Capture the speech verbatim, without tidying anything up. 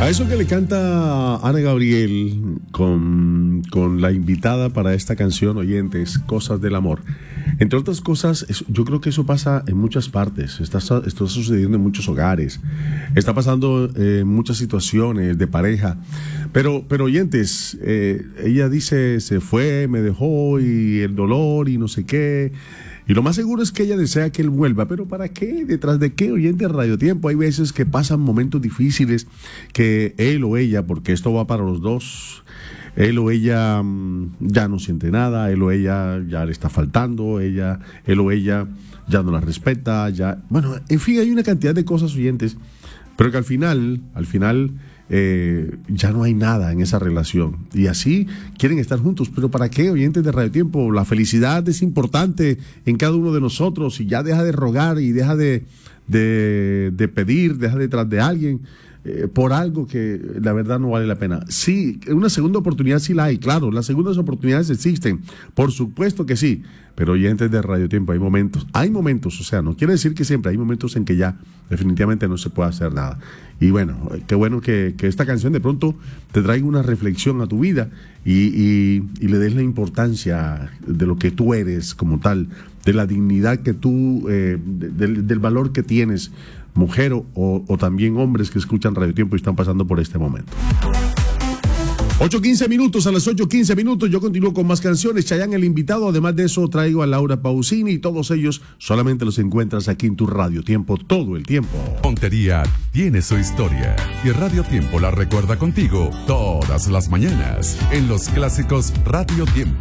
A eso que le canta Ana Gabriel con, con la invitada para esta canción, oyentes, Cosas del Amor. Entre otras cosas, eso, yo creo que eso pasa en muchas partes, está, está sucediendo en muchos hogares, está pasando en muchas situaciones de pareja. Pero, pero oyentes, eh, ella dice, se fue, me dejó y el dolor y no sé qué. Y lo más seguro es que ella desea que él vuelva, pero ¿para qué? ¿Detrás de qué? Oyente de Radio Tiempo, hay veces que pasan momentos difíciles que él o ella, porque esto va para los dos, él o ella mmm, ya no siente nada, él o ella ya le está faltando, ella, él o ella ya no la respeta, ya, bueno, en fin, hay una cantidad de cosas, oyentes, pero que al final, al final... Eh, ya no hay nada en esa relación y así quieren estar juntos, pero ¿para qué, oyentes de Radio Tiempo? La felicidad es importante en cada uno de nosotros y ya deja de rogar y deja de, de, de pedir, deja detrás de alguien eh, por algo que la verdad no vale la pena. Sí, una segunda oportunidad sí la hay, claro, las segundas oportunidades existen, por supuesto que sí, pero oyentes de Radio Tiempo, hay momentos, hay momentos, o sea, no quiere decir que siempre, hay momentos en que ya definitivamente no se puede hacer nada. Y bueno, qué bueno que, que esta canción de pronto te traiga una reflexión a tu vida y, y, y le des la importancia de lo que tú eres como tal, de la dignidad que tú, eh, de, del, del valor que tienes, mujer o, o también hombres que escuchan Radio Tiempo y están pasando por este momento. ocho quince minutos, a las ocho quince minutos, yo continúo con más canciones. Chayanne, el invitado, además de eso traigo a Laura Pausini y todos ellos solamente los encuentras aquí en tu Radio Tiempo todo el tiempo. Montería tiene su historia y Radio Tiempo la recuerda contigo todas las mañanas en los clásicos Radio Tiempo.